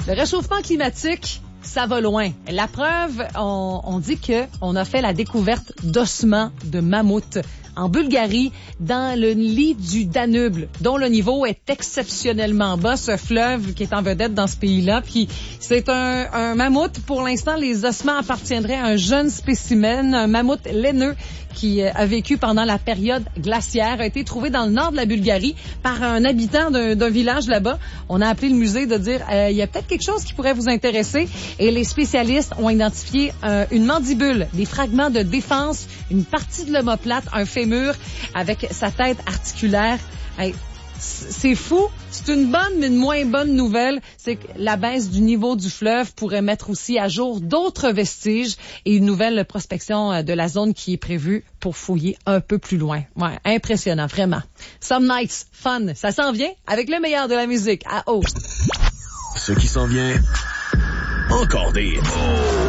Le réchauffement climatique, ça va loin. La preuve, on dit que on a fait la découverte d'ossements de mammouth en Bulgarie, dans le lit du Danube, dont le niveau est exceptionnellement bas, ce fleuve qui est en vedette dans ce pays-là. Puis c'est un mammouth. Pour l'instant, les ossements appartiendraient à un jeune spécimen, un mammouth laineux qui a vécu pendant la période glaciaire, a été trouvé dans le nord de la Bulgarie par un habitant d'un village là-bas. On a appelé le musée de dire il y a peut-être quelque chose qui pourrait vous intéresser. Et les spécialistes ont identifié une mandibule, des fragments de défense, une partie de l'omoplate, un fémur avec sa tête articulaire. Hey, c'est fou. C'est une bonne, mais une moins bonne nouvelle. C'est que la baisse du niveau du fleuve pourrait mettre aussi à jour d'autres vestiges et une nouvelle prospection de la zone qui est prévue pour fouiller un peu plus loin. Ouais, impressionnant, vraiment. Some Nights, fun. Ça s'en vient avec le meilleur de la musique à haut. Ce qui s'en vient, encore des